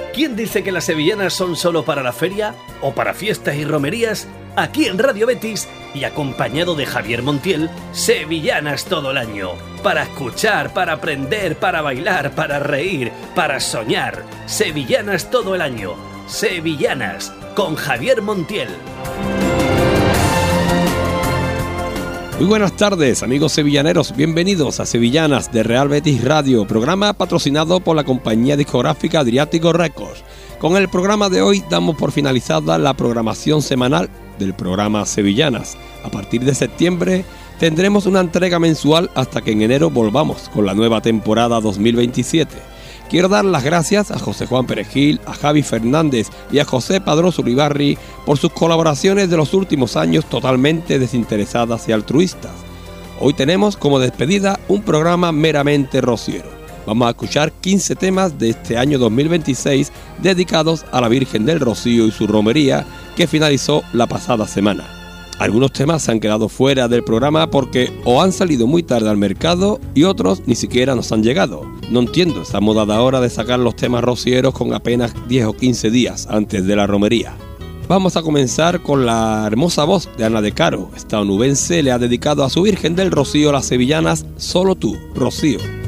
¿Quién dice que las sevillanas son solo para la feria o para fiestas y romerías? Aquí en Radio Betis y acompañado de Javier Montiel, sevillanas todo el año. Para escuchar, para aprender, para bailar, para reír, para soñar. Sevillanas todo el año. Sevillanas con Javier Montiel. Muy buenas tardes, amigos sevillaneros, bienvenidos a Sevillanas de Real Betis Radio, programa patrocinado por la compañía discográfica Adriático Records. Con el programa de hoy damos por finalizada la programación semanal del programa Sevillanas. A partir de septiembre tendremos una entrega mensual hasta que en enero volvamos con la nueva temporada 2027. Quiero dar las gracias a José Juan Perejil, a Javi Fernández y a José Padrón Zuribarri por sus colaboraciones de los últimos años totalmente desinteresadas y altruistas. Hoy tenemos como despedida un programa meramente rociero. Vamos a escuchar 15 temas de este año 2026 dedicados a la Virgen del Rocío y su romería que finalizó la pasada semana. Algunos temas se han quedado fuera del programa porque o han salido muy tarde al mercado y otros ni siquiera nos han llegado. No entiendo esa moda de ahora de sacar los temas rocieros con apenas 10 o 15 días antes de la romería. Vamos a comenzar con la hermosa voz de Ana de Caro. Esta onubense le ha dedicado a su Virgen del Rocío las sevillanas Solo tú, Rocío.